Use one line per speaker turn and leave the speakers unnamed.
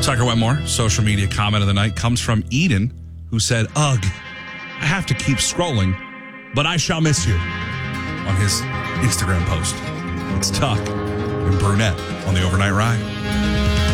Tucker Wetmore, social media comment of the night, comes from Eden, who said, "Ugh, I have to keep scrolling, but I shall miss you," on his Instagram post. It's Tuck and Brunette on the Overnight Ride.